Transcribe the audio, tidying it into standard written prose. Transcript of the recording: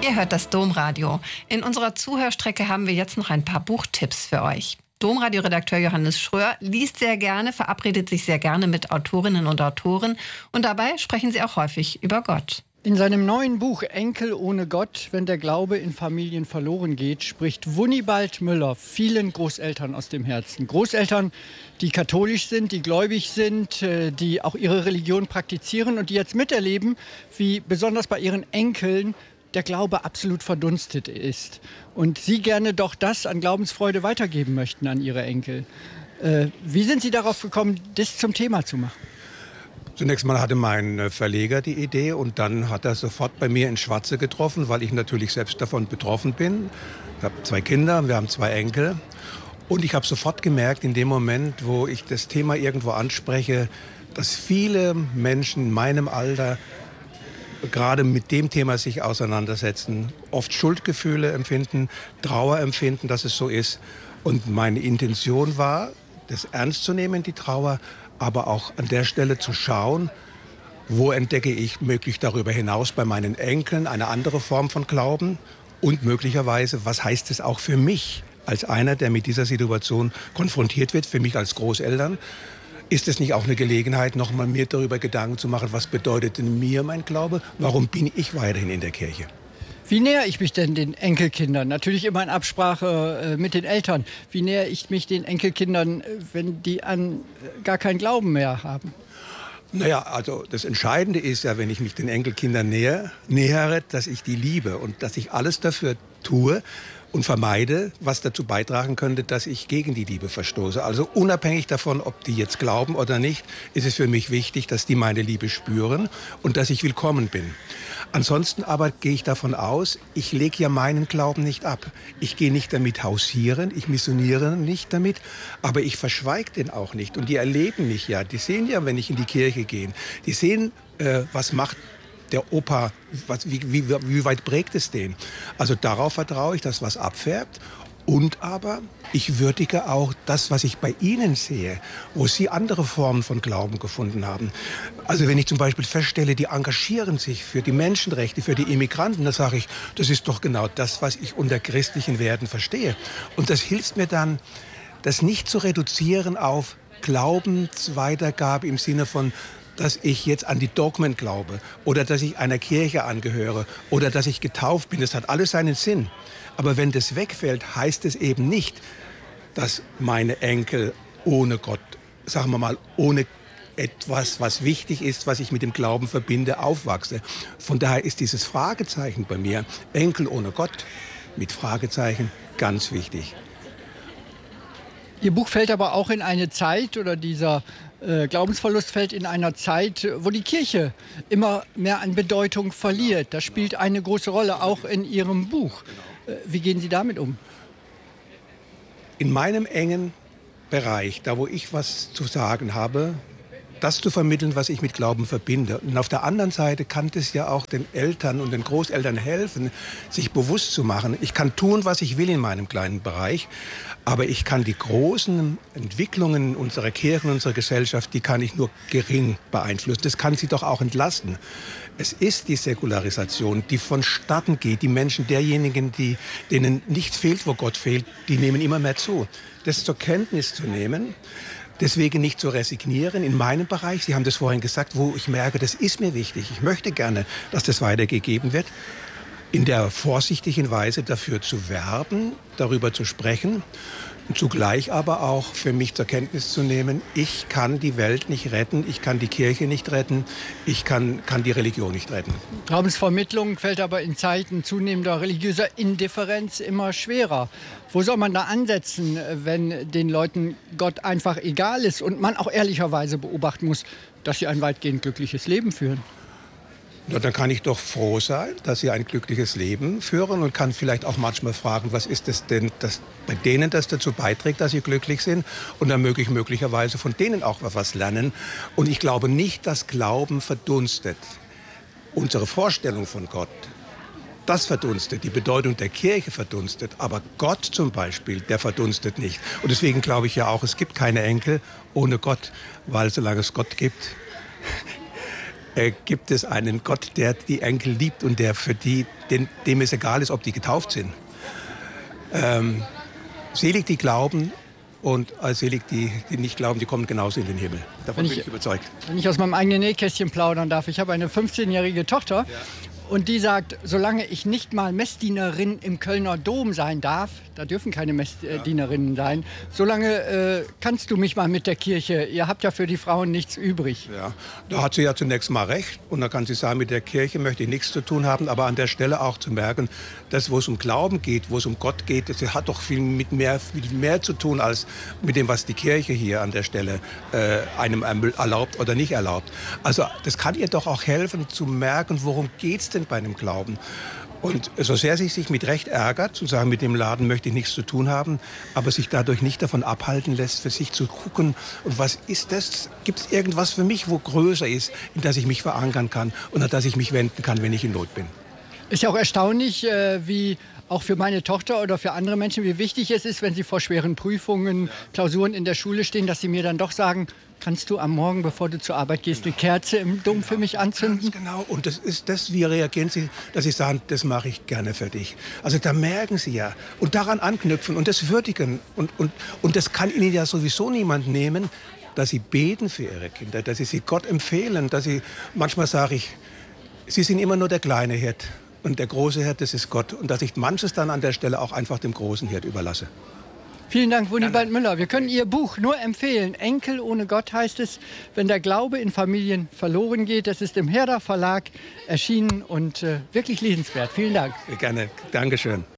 Ihr hört das Domradio. In unserer Zuhörstrecke haben wir jetzt noch ein paar Buchtipps für euch. Domradio-Redakteur Johannes Schröer liest sehr gerne, verabredet sich sehr gerne mit Autorinnen und Autoren und dabei sprechen sie auch häufig über Gott. In seinem neuen Buch Enkel ohne Gott, wenn der Glaube in Familien verloren geht, spricht Wunibald Müller vielen Großeltern aus dem Herzen. Großeltern, die katholisch sind, die gläubig sind, die auch ihre Religion praktizieren und die jetzt miterleben, wie besonders bei ihren Enkeln der Glaube absolut verdunstet ist. Und sie gerne doch das an Glaubensfreude weitergeben möchten an ihre Enkel. Wie sind Sie darauf gekommen, das zum Thema zu machen? Zunächst mal hatte mein Verleger die Idee und dann hat er sofort bei mir ins Schwarze getroffen, weil ich natürlich selbst davon betroffen bin. Ich habe 2 Kinder, wir haben 2 Enkel und ich habe sofort gemerkt, in dem Moment, wo ich das Thema irgendwo anspreche, dass viele Menschen in meinem Alter gerade mit dem Thema sich auseinandersetzen, oft Schuldgefühle empfinden, Trauer empfinden, dass es so ist. Und meine Intention war, das ernst zu nehmen, die Trauer, aber auch an der Stelle zu schauen, wo entdecke ich möglich darüber hinaus bei meinen Enkeln eine andere Form von Glauben und möglicherweise, was heißt es auch für mich als einer, der mit dieser Situation konfrontiert wird, für mich als Großeltern. Ist es nicht auch eine Gelegenheit, noch mal mir darüber Gedanken zu machen, was bedeutet denn mir mein Glaube? Warum bin ich weiterhin in der Kirche? Wie nähere ich mich denn den Enkelkindern? Natürlich immer in Absprache mit den Eltern. Wie nähere ich mich den Enkelkindern, wenn die an gar keinen Glauben mehr haben? Naja, also das Entscheidende ist ja, wenn ich mich den Enkelkindern nähere, dass ich die liebe und dass ich alles dafür tue und vermeide, was dazu beitragen könnte, dass ich gegen die Liebe verstoße. Also unabhängig davon, ob die jetzt glauben oder nicht, ist es für mich wichtig, dass die meine Liebe spüren und dass ich willkommen bin. Ansonsten aber gehe ich davon aus, ich lege ja meinen Glauben nicht ab. Ich gehe nicht damit hausieren, ich missioniere nicht damit, aber ich verschweige den auch nicht. Und die erleben mich ja, die sehen ja, wenn ich in die Kirche gehe, die sehen, was macht der Opa, wie weit prägt es den? Also darauf vertraue ich, dass was abfärbt. Und aber ich würdige auch das, was ich bei Ihnen sehe, wo Sie andere Formen von Glauben gefunden haben. Also wenn ich zum Beispiel feststelle, die engagieren sich für die Menschenrechte, für die Immigranten, dann sage ich, das ist doch genau das, was ich unter christlichen Werten verstehe. Und das hilft mir dann, das nicht zu reduzieren auf Glaubensweitergabe im Sinne von, dass ich jetzt an die Dogmen glaube oder dass ich einer Kirche angehöre oder dass ich getauft bin. Das hat alles seinen Sinn. Aber wenn das wegfällt, heißt es eben nicht, dass meine Enkel ohne Gott, sagen wir mal, ohne etwas, was wichtig ist, was ich mit dem Glauben verbinde, aufwachse. Von daher ist dieses Fragezeichen bei mir, Enkel ohne Gott, mit Fragezeichen, ganz wichtig. Ihr Buch fällt aber auch in eine Zeit, oder dieser Glaubensverlust fällt in einer Zeit, wo die Kirche immer mehr an Bedeutung verliert. Das spielt eine große Rolle, auch in Ihrem Buch. Wie gehen Sie damit um? In meinem engen Bereich, da wo ich was zu sagen habe, das zu vermitteln, was ich mit Glauben verbinde. Und auf der anderen Seite kann es ja auch den Eltern und den Großeltern helfen, sich bewusst zu machen. Ich kann tun, was ich will in meinem kleinen Bereich, aber ich kann die großen Entwicklungen unserer Kirche und unserer Gesellschaft, die kann ich nur gering beeinflussen. Das kann sie doch auch entlasten. Es ist die Säkularisation, die vonstatten geht. Die Menschen, derjenigen, denen nichts fehlt, wo Gott fehlt, die nehmen immer mehr zu. Das zur Kenntnis zu nehmen, deswegen nicht zu resignieren in meinem Bereich. Sie haben das vorhin gesagt, wo ich merke, das ist mir wichtig. Ich möchte gerne, dass das weitergegeben wird. In der vorsichtigen Weise dafür zu werben, darüber zu sprechen. Und zugleich aber auch für mich zur Kenntnis zu nehmen, ich kann die Welt nicht retten, ich kann die Kirche nicht retten, ich kann die Religion nicht retten. Glaubensvermittlung fällt aber in Zeiten zunehmender religiöser Indifferenz immer schwerer. Wo soll man da ansetzen, wenn den Leuten Gott einfach egal ist und man auch ehrlicherweise beobachten muss, dass sie ein weitgehend glückliches Leben führen? Na, dann kann ich doch froh sein, dass sie ein glückliches Leben führen und kann vielleicht auch manchmal fragen, was ist es denn, das bei denen das dazu beiträgt, dass sie glücklich sind, und dann möglicherweise von denen auch was lernen. Und ich glaube nicht, dass Glauben verdunstet. Unsere Vorstellung von Gott, das verdunstet, die Bedeutung der Kirche verdunstet, aber Gott zum Beispiel, der verdunstet nicht. Und deswegen glaube ich ja auch, es gibt keine Enkel ohne Gott, weil solange es Gott gibt, gibt es einen Gott, der die Enkel liebt und der für dem es egal ist, ob die getauft sind. Selig die glauben und selig die nicht glauben, die kommen genauso in den Himmel. Davon bin ich überzeugt. Wenn ich aus meinem eigenen Nähkästchen plaudern darf, ich habe eine 15-jährige Tochter. Ja. Und die sagt, solange ich nicht mal Messdienerin im Kölner Dom sein darf, da dürfen keine Messdienerinnen sein, solange kannst du mich mal mit der Kirche, ihr habt ja für die Frauen nichts übrig. Ja, da hat sie ja zunächst mal recht und da kann sie sagen, mit der Kirche möchte ich nichts zu tun haben, aber an der Stelle auch zu merken, dass wo es um Glauben geht, wo es um Gott geht, das hat doch viel mehr zu tun als mit dem, was die Kirche hier an der Stelle einem erlaubt oder nicht erlaubt. Also das kann ihr doch auch helfen zu merken, worum geht es denn bei einem Glauben. Und so sehr sie sich mit Recht ärgert, zu sagen, mit dem Laden möchte ich nichts zu tun haben, aber sich dadurch nicht davon abhalten lässt, für sich zu gucken, und was ist das? Gibt es irgendwas für mich, wo größer ist, in das ich mich verankern kann und an das ich mich wenden kann, wenn ich in Not bin? Ist ja auch erstaunlich, wie auch für meine Tochter oder für andere Menschen, wie wichtig es ist, wenn sie vor schweren Prüfungen, Klausuren in der Schule stehen, dass sie mir dann doch sagen, kannst du am Morgen, bevor du zur Arbeit gehst, eine Kerze im Dom für mich anzünden? Ganz genau. Und das ist das, wie reagieren sie, dass sie sagen, das mache ich gerne für dich. Also da merken sie ja und daran anknüpfen und das würdigen. Und das kann ihnen ja sowieso niemand nehmen, dass sie beten für ihre Kinder, dass sie Gott empfehlen, dass sie, manchmal sage ich, sie sind immer nur der kleine Hirt. Und der große Hirt, das ist Gott. Und dass ich manches dann an der Stelle auch einfach dem großen Hirt überlasse. Vielen Dank, Wunibald Müller. Wir können Ihr Buch nur empfehlen. Enkel ohne Gott heißt es, wenn der Glaube in Familien verloren geht. Das ist im Herder Verlag erschienen und wirklich lesenswert. Vielen Dank. Gerne. Dankeschön.